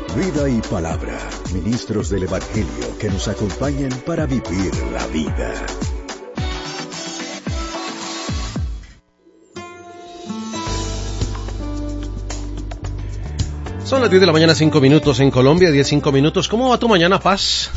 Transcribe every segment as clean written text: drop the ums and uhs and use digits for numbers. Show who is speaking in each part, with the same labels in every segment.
Speaker 1: Vida y palabra, ministros del Evangelio que nos acompañan para vivir la vida.
Speaker 2: Son las 10 de la mañana, 5 minutos en Colombia, 10:05 minutos. ¿Cómo va tu mañana, Paz?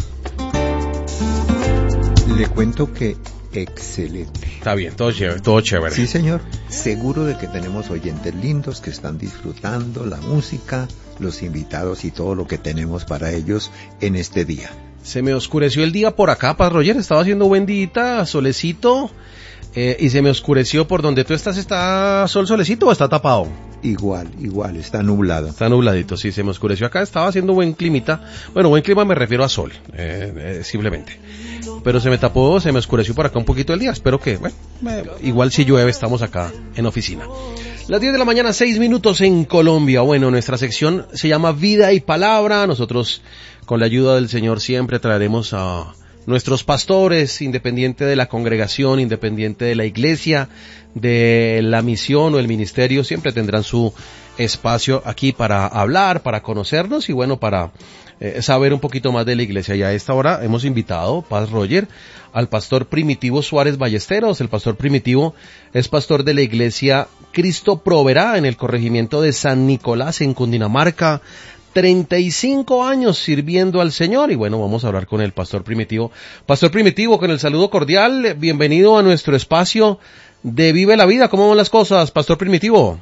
Speaker 3: Le cuento que excelente.
Speaker 2: Está bien, todo chévere.
Speaker 3: Sí, señor. Seguro de que tenemos oyentes lindos que están disfrutando la música, los invitados y todo lo que tenemos para ellos en este día.
Speaker 2: Se me oscureció el día por acá, Paz Roger. Estaba haciendo buen día, solecito, y se me oscureció. ¿Por donde tú estás está solecito o está tapado?
Speaker 3: Igual, está nublado.
Speaker 2: Está nubladito, sí, se me oscureció acá. Estaba haciendo buen climita. Bueno, buen clima me refiero a sol, simplemente. Pero se me oscureció por acá un poquito el día. Espero que, igual si llueve estamos acá en oficina. Las 10 de la mañana, 6 minutos en Colombia. Bueno, nuestra sección se llama Vida y Palabra. Nosotros, con la ayuda del Señor, siempre traeremos a nuestros pastores, independiente de la congregación, independiente de la iglesia, de la misión o el ministerio, siempre tendrán su espacio aquí para hablar, para conocernos y bueno, para saber un poquito más de la iglesia. Y a esta hora hemos invitado, Paz Roger, al pastor Primitivo Suárez Ballesteros. El pastor Primitivo es pastor de la iglesia Cristo Proverá en el corregimiento de San Nicolás en Cundinamarca. 35 años sirviendo al Señor y bueno, vamos a hablar con el pastor Primitivo. Pastor Primitivo, con el saludo cordial, bienvenido a nuestro espacio de Vive la Vida. ¿Cómo van las cosas, pastor Primitivo?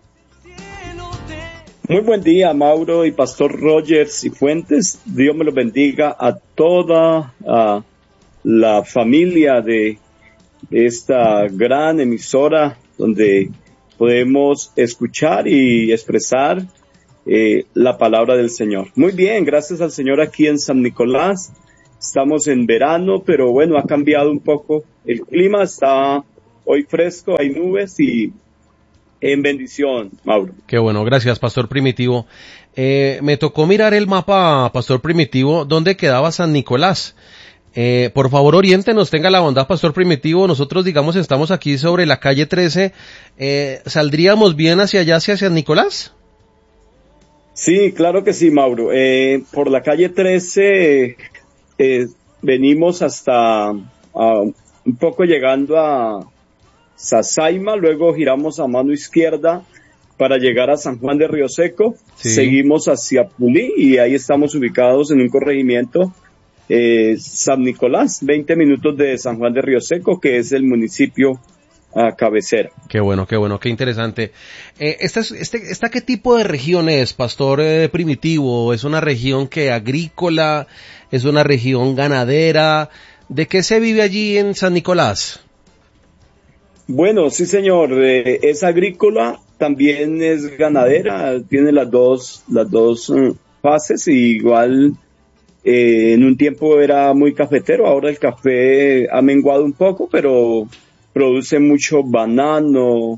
Speaker 4: Muy buen día, Mauro y pastor Rogers y Fuentes. Dios me los bendiga a toda la familia de esta gran emisora donde podemos escuchar y expresar la palabra del Señor. Muy bien, gracias al Señor aquí en San Nicolás. Estamos en verano, pero bueno, ha cambiado un poco el clima, está hoy fresco, hay nubes y en bendición, Mauro.
Speaker 2: Qué bueno, gracias, pastor Primitivo. Me tocó mirar el mapa, pastor Primitivo, ¿dónde quedaba San Nicolás? Por favor, oriéntenos, tenga la bondad, pastor Primitivo. Nosotros, digamos, estamos aquí sobre la calle 13. ¿Saldríamos bien hacia allá, hacia San Nicolás?
Speaker 4: Sí, claro que sí, Mauro. Por la calle 13 venimos hasta un poco llegando a Sasaima, luego giramos a mano izquierda para llegar a San Juan de Río Seco, sí. Seguimos hacia Pulí y ahí estamos ubicados en un corregimiento San Nicolás, 20 minutos de San Juan de Río Seco, que es el municipio cabecera.
Speaker 2: Qué bueno, qué interesante. ¿Esta qué tipo de región es, pastor Primitivo? ¿Es una región agrícola? ¿Es una región ganadera? ¿De qué se vive allí en San Nicolás?
Speaker 4: Bueno, sí señor, es agrícola, también es ganadera, tiene las dos fases, y igual en un tiempo era muy cafetero, ahora el café ha menguado un poco, pero produce mucho banano,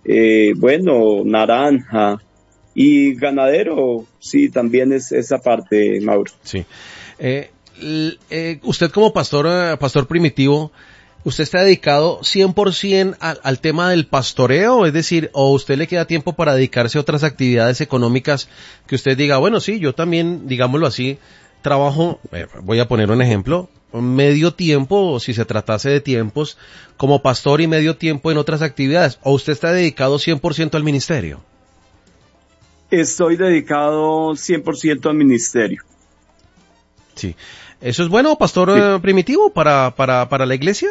Speaker 4: naranja, y ganadero, sí, también es esa parte, Mauro.
Speaker 2: Sí. Usted como pastor Primitivo, ¿usted está dedicado 100% al tema del pastoreo? Es decir, ¿o usted le queda tiempo para dedicarse a otras actividades económicas que usted diga, bueno, sí, yo también, digámoslo así, trabajo, voy a poner un ejemplo, medio tiempo, si se tratase de tiempos, como pastor y medio tiempo en otras actividades? ¿O usted está dedicado 100% al ministerio?
Speaker 4: Estoy dedicado 100% al ministerio.
Speaker 2: Sí. ¿Eso es bueno, pastor Primitivo, para la iglesia?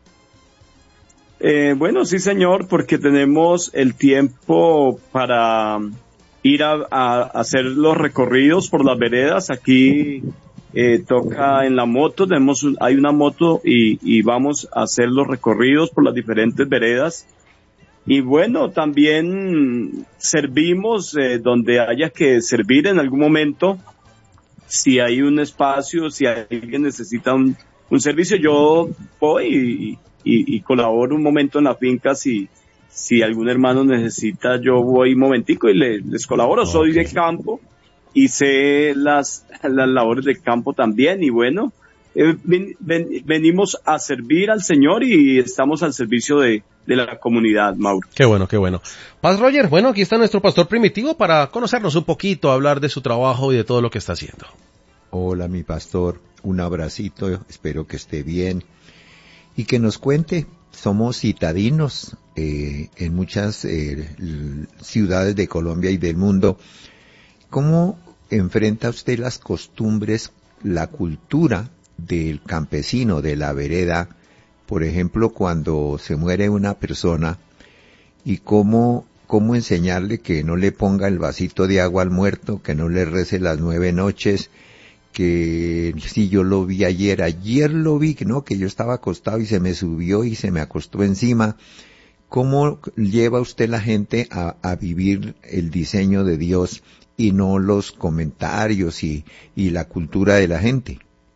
Speaker 4: Bueno, sí, señor, porque tenemos el tiempo para ir a hacer los recorridos por las veredas. Aquí toca en la moto, hay una moto y vamos a hacer los recorridos por las diferentes veredas. Y bueno, también servimos donde haya que servir en algún momento. Si hay un espacio, si alguien necesita un servicio, yo voy y colaboro un momento en la finca. Si algún hermano necesita, yo voy un momentico y les colaboro. Okay. Soy de campo y sé las labores de campo también. Y bueno, venimos a servir al Señor y estamos al servicio de la comunidad, Mauro.
Speaker 2: Qué bueno, qué bueno. Paz Roger, bueno, aquí está nuestro pastor Primitivo para conocernos un poquito, hablar de su trabajo y de todo lo que está haciendo.
Speaker 3: Hola, mi pastor, un abracito, espero que esté bien y que nos cuente. Somos citadinos en muchas ciudades de Colombia y del mundo. ¿Cómo enfrenta usted las costumbres, la cultura del campesino, de la vereda? Por ejemplo, cuando se muere una persona, y cómo enseñarle que no le ponga el vasito de agua al muerto, que no le rece las 9 noches, que si yo lo vi ayer lo vi, ¿no? Que yo estaba acostado y se me subió y se me acostó encima. ¿Cómo lleva usted la gente a vivir el diseño de Dios y no los comentarios y la cultura de la gente?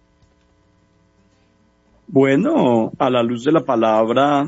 Speaker 4: Bueno, a la luz de la palabra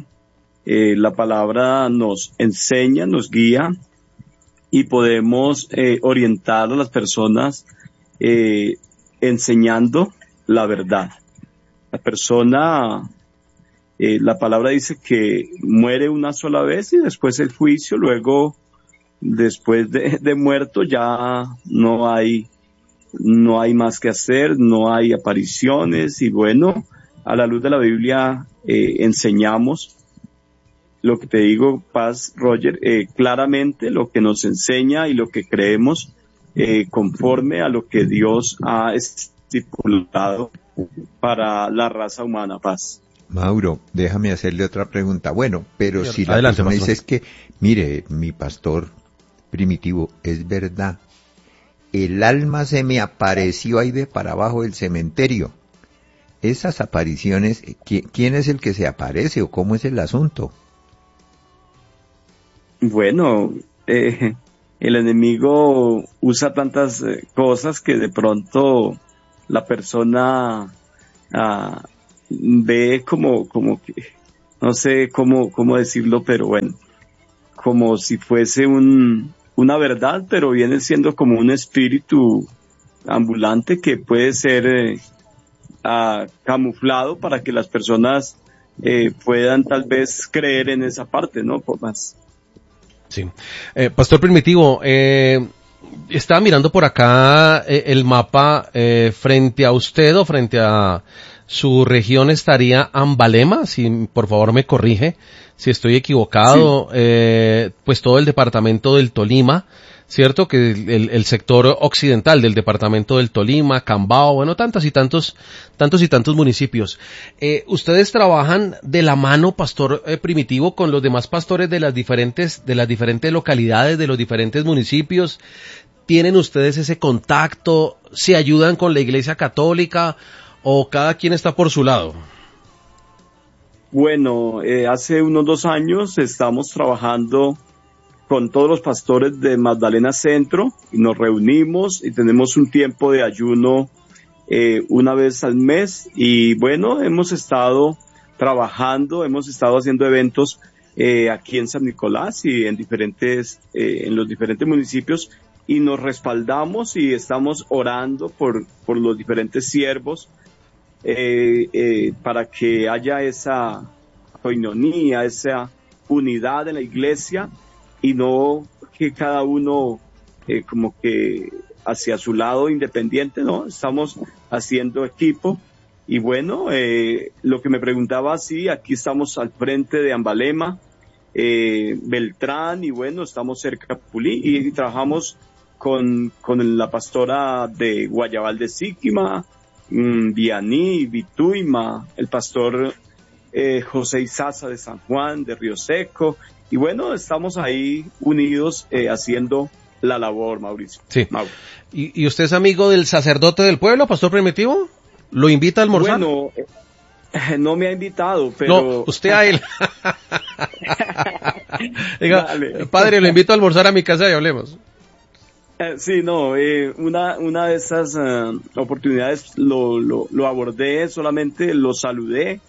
Speaker 4: nos enseña, nos guía y podemos orientar a las personas enseñando la verdad. La persona, la palabra dice que muere una sola vez y después el juicio, luego después de muerto ya no hay más que hacer, no hay apariciones y bueno, a la luz de la Biblia enseñamos lo que te digo, Paz, Roger, claramente lo que nos enseña y lo que creemos conforme a lo que Dios ha estipulado para la raza humana, Paz.
Speaker 3: Mauro, déjame hacerle otra pregunta. Bueno, pero si la
Speaker 2: adelante,
Speaker 3: persona
Speaker 2: pastor.
Speaker 3: dice es que, mire, mi pastor Primitivo, es verdad, el alma se me apareció ahí de para abajo del cementerio. Esas apariciones, ¿quién es el que se aparece o cómo es el asunto?
Speaker 4: Bueno, el enemigo usa tantas cosas que de pronto la persona ve como que, no sé cómo decirlo, pero bueno, como si fuese una verdad, pero viene siendo como un espíritu ambulante que puede ser camuflado para que las personas puedan tal vez creer en esa parte, ¿no? Por más.
Speaker 2: Sí. Pastor Primitivo, estaba mirando por acá el mapa, frente a usted o frente a su región estaría Ambalema, si por favor me corrige si estoy equivocado, sí. Pues todo el departamento del Tolima, ¿cierto? Que el sector occidental del departamento del Tolima, Cambao, bueno, tantos y tantos municipios. Ustedes trabajan de la mano, Pastor Primitivo, con los demás pastores de las diferentes localidades, de los diferentes municipios. ¿Tienen ustedes ese contacto? ¿Se ayudan con la Iglesia Católica o cada quien está por su lado?
Speaker 4: Bueno, hace unos 2 años estamos trabajando con todos los pastores de Magdalena Centro y nos reunimos y tenemos un tiempo de ayuno una vez al mes y bueno, hemos estado trabajando, hemos estado haciendo eventos aquí en San Nicolás y en los diferentes municipios y nos respaldamos y estamos orando por los diferentes siervos para que haya esa coinonía, esa unidad en la iglesia y no que cada uno como que hacia su lado independiente, ¿no? Estamos haciendo equipo y bueno, lo que me preguntaba, sí, aquí estamos al frente de Ambalema, Beltrán y bueno, estamos cerca de Pulí y trabajamos con la pastora de Guayabal de Síquima, Vianí, Vituima, el pastor José Izaza de San Juan, de Río Seco, y bueno, estamos ahí unidos haciendo la labor, Mauricio.
Speaker 2: Sí. ¿Y usted es amigo del sacerdote del pueblo, Pastor Primitivo? ¿Lo invita a almorzar?
Speaker 4: Bueno, no me ha invitado, pero...
Speaker 2: No, usted a él. Diga, padre, lo invito a almorzar a mi casa y hablemos.
Speaker 4: Sí, no, una de esas oportunidades lo abordé, solamente lo saludé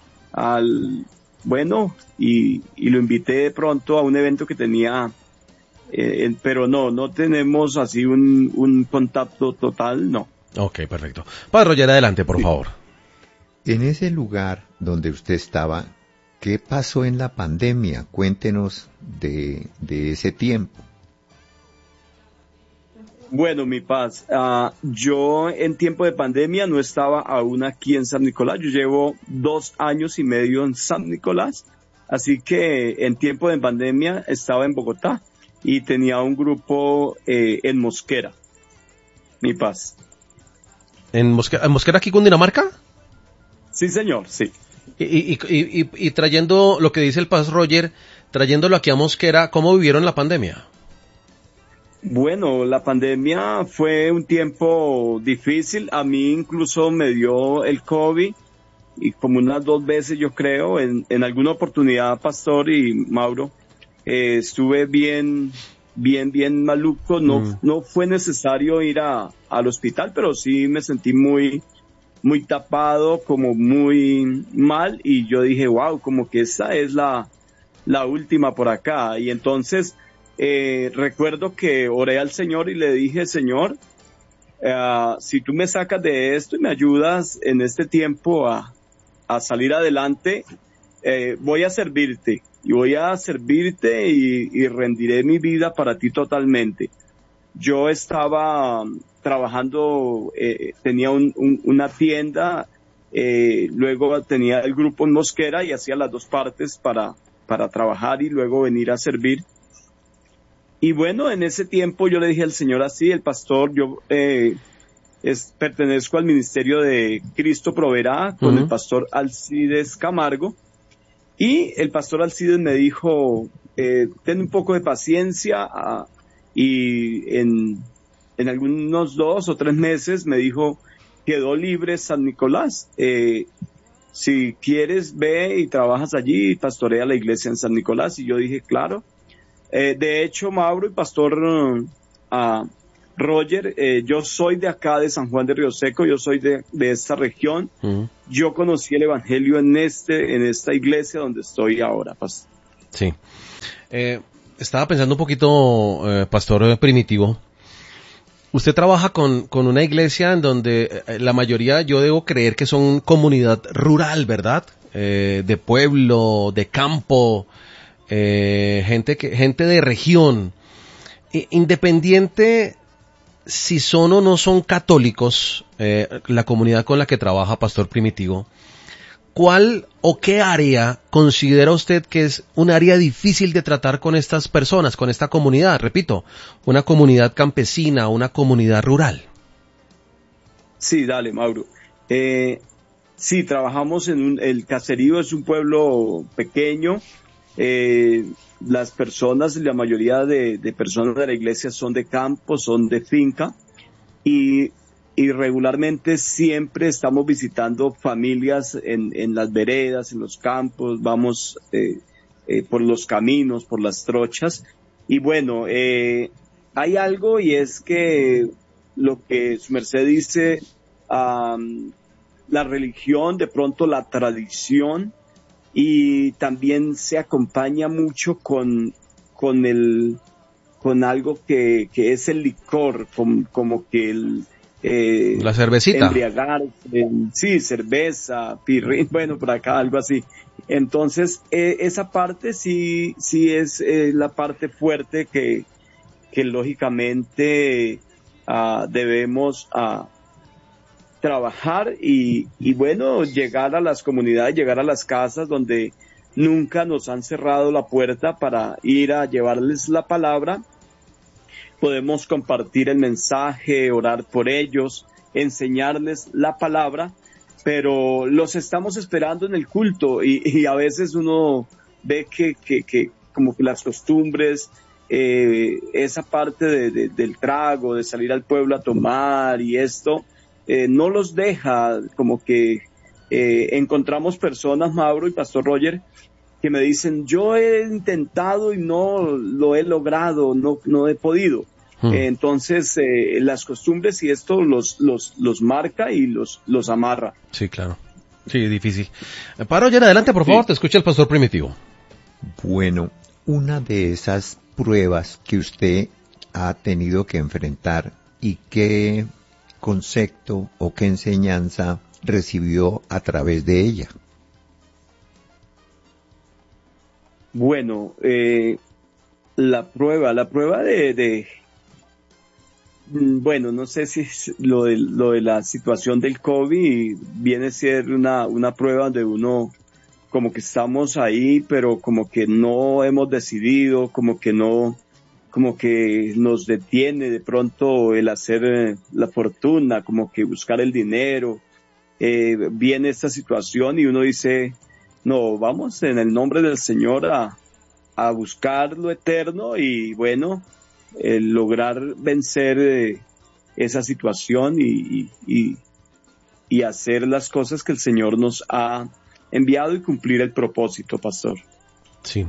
Speaker 4: y lo invité de pronto a un evento que tenía, pero no tenemos así un contacto total, no.
Speaker 2: Ok, perfecto. Padre Roger, adelante, por favor.
Speaker 3: En ese lugar donde usted estaba, ¿qué pasó en la pandemia? Cuéntenos de ese tiempo.
Speaker 4: Bueno, mi paz, yo en tiempo de pandemia no estaba aún aquí en San Nicolás. Yo llevo 2 años y medio en San Nicolás, así que en tiempo de pandemia estaba en Bogotá y tenía un grupo en Mosquera, mi paz.
Speaker 2: ¿En Mosquera, aquí, Cundinamarca?
Speaker 4: Sí, señor, sí.
Speaker 2: Y trayendo lo que dice el Pastor Roger, trayéndolo aquí a Mosquera, ¿cómo vivieron la pandemia?
Speaker 4: Bueno, la pandemia fue un tiempo difícil. A mí incluso me dio el COVID y como unas 2 veces yo creo, en alguna oportunidad, Pastor y Mauro, estuve bien maluco. No fue necesario ir al hospital, pero sí me sentí muy tapado, como muy mal, y yo dije, wow, como que esa es la última por acá. Y entonces recuerdo que oré al Señor y le dije, Señor, si tú me sacas de esto y me ayudas en este tiempo a salir adelante, voy a servirte y rendiré mi vida para ti totalmente. Yo estaba trabajando, tenía una tienda, luego tenía el grupo en Mosquera y hacía las 2 partes para trabajar y luego venir a servir. Y bueno, en ese tiempo yo le dije al Señor así, el pastor, yo pertenezco al ministerio de Cristo Proveerá con el pastor Alcides Camargo, y el pastor Alcides me dijo, ten un poco de paciencia, y en algunos 2 o 3 meses me dijo, quedó libre San Nicolás, si quieres ve y trabajas allí y pastorea la iglesia en San Nicolás. Y yo dije, claro. De hecho, Mauro y pastor Roger, yo soy de acá, de San Juan de Río Seco, yo soy de esta región. Yo conocí el evangelio en esta iglesia donde estoy ahora, pastor.
Speaker 2: Sí. Estaba pensando un poquito, pastor Primitivo. Usted trabaja con una iglesia en donde la mayoría, yo debo creer que son comunidad rural, ¿verdad? De pueblo, de campo, gente de región. Independiente si son o no son católicos, la comunidad con la que trabaja Pastor Primitivo, ¿cuál o qué área considera usted que es un área difícil de tratar con estas personas, con esta comunidad? Repito, una comunidad campesina, una comunidad rural.
Speaker 4: Sí, dale, Mauro. Sí, trabajamos el caserío es un pueblo pequeño. Las personas, la mayoría de personas de la iglesia son de campo, son de finca, y regularmente siempre estamos visitando familias en las veredas, en los campos, vamos por los caminos, por las trochas. Y bueno, hay algo, y es que lo que su merced dice, la religión, de pronto la tradición, y también se acompaña mucho con algo que es el licor, como que
Speaker 2: la cervecita.
Speaker 4: Embriagarse, sí, cerveza, pirrín, bueno, por acá algo así. Entonces, esa parte sí es la parte fuerte que lógicamente debemos trabajar y bueno, llegar a las comunidades, llegar a las casas donde nunca nos han cerrado la puerta para ir a llevarles la palabra. Podemos compartir el mensaje, orar por ellos, enseñarles la palabra, pero los estamos esperando en el culto y a veces uno ve que como que las costumbres, esa parte del trago, de salir al pueblo a tomar y esto, no los deja. Como que encontramos personas, Mauro y Pastor Roger, que me dicen, yo he intentado y no lo he logrado, no he podido. Entonces, las costumbres y esto los marca y los amarra.
Speaker 2: Sí, claro. Sí, difícil. Para Roger, adelante, por favor, sí. Te escucha el Pastor Primitivo.
Speaker 3: Bueno, una de esas pruebas que usted ha tenido que enfrentar, y qué concepto o qué enseñanza recibió a través de ella?
Speaker 4: Bueno, la prueba bueno, no sé si es lo de la situación del COVID viene a ser una prueba donde uno como que estamos ahí, pero como que no hemos decidido, como que nos detiene de pronto el hacer la fortuna, como que buscar el dinero. Viene esta situación y uno dice, no, vamos en el nombre del Señor a buscar lo eterno y bueno, lograr vencer esa situación y hacer las cosas que el Señor nos ha enviado y cumplir el propósito, pastor.
Speaker 2: Sí.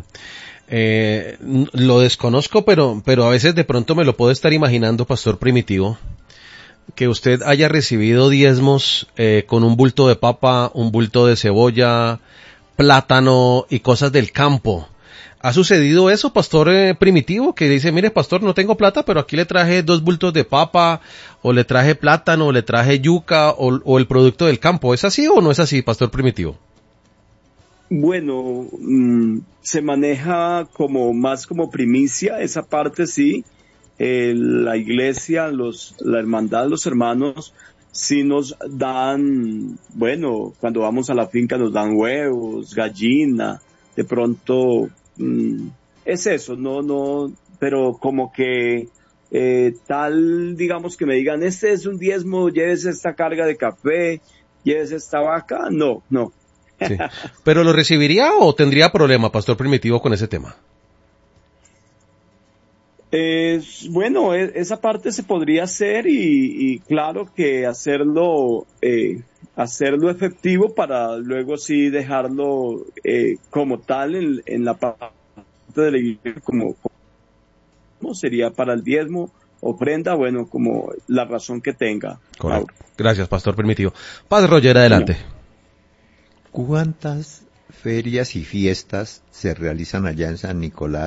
Speaker 2: Lo desconozco, pero a veces de pronto me lo puedo estar imaginando, pastor Primitivo, que usted haya recibido diezmos con un bulto de papa, un bulto de cebolla, plátano y cosas del campo. ¿Ha sucedido eso, pastor Primitivo? Que dice, mire, pastor, no tengo plata, pero aquí le traje 2 bultos de papa, o le traje plátano, o le traje yuca, o el producto del campo. ¿Es así o no es así, pastor Primitivo?
Speaker 4: Bueno, se maneja más como primicia, esa parte sí. La iglesia, la hermandad, los hermanos, sí nos dan, bueno, cuando vamos a la finca nos dan huevos, gallina, de pronto, es eso, no, pero como que digamos que me digan, este es un diezmo, llévese esta carga de café, llévese esta vaca, no.
Speaker 2: Sí. ¿Pero lo recibiría o tendría problema, pastor Primitivo, con ese tema?
Speaker 4: Bueno, esa parte se podría hacer y claro que hacerlo efectivo para luego sí dejarlo como tal en la parte de la iglesia como sería para el diezmo, ofrenda, bueno, como la razón que tenga.
Speaker 2: Correcto. Gracias, pastor Primitivo. Padre Roger, adelante.
Speaker 4: Señor.
Speaker 3: ¿Cuántas ferias y fiestas se realizan allá en San Nicolás